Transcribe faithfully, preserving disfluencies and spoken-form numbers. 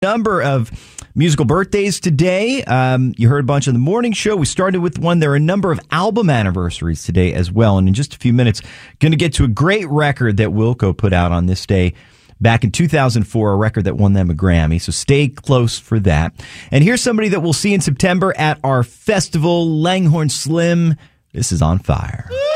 Number of musical birthdays today. Um, you heard a bunch on the morning show. We started with one. There are a number of album anniversaries today as well. And in just a few minutes, going to get to a great record that Wilco put out on this day back in two thousand four, a record that won them a Grammy. So stay close for that. And here's somebody that we'll see in September at our festival, Langhorne Slim. This is On Fire.